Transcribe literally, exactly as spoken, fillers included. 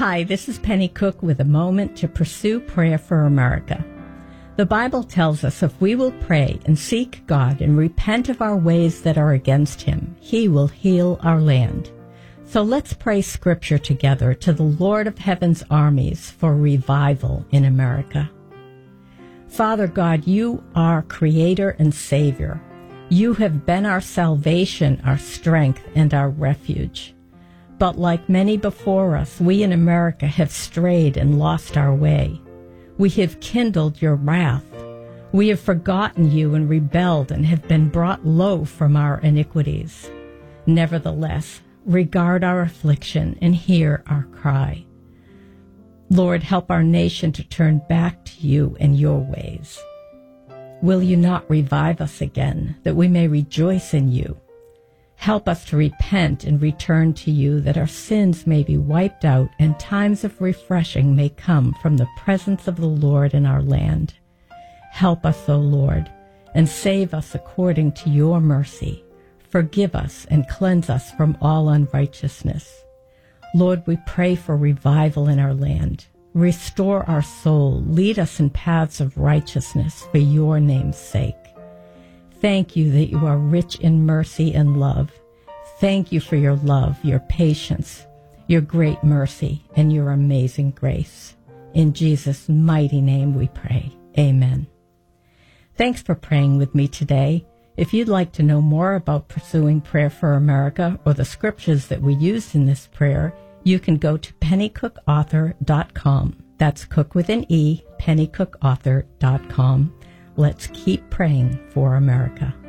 Hi, this is Penny Cook with a moment to pursue prayer for America. The Bible tells us if we will pray and seek God and repent of our ways that are against Him, He will heal our land. So let's pray Scripture together to the Lord of Heaven's armies for revival in America. Father God, You are Creator and Savior. You have been our salvation, our strength, and our refuge. But like many before us, we in America have strayed and lost our way. We have kindled Your wrath. We have forgotten You and rebelled and have been brought low from our iniquities. Nevertheless, regard our affliction and hear our cry. Lord, help our nation to turn back to You and Your ways. Will You not revive us again, that we may rejoice in You? Help us to repent and return to You, that our sins may be wiped out and times of refreshing may come from the presence of the Lord in our land. Help us, O Lord, and save us according to Your mercy. Forgive us and cleanse us from all unrighteousness. Lord, we pray for revival in our land. Restore our soul. Lead us in paths of righteousness for Your name's sake. Thank You that You are rich in mercy and love. Thank You for Your love, Your patience, Your great mercy, and Your amazing grace. In Jesus' mighty name we pray. Amen. Thanks for praying with me today. If you'd like to know more about pursuing prayer for America or the scriptures that we used in this prayer, you can go to penny cook author dot com. That's cook with an E, penny cook author dot com. Let's keep praying for America.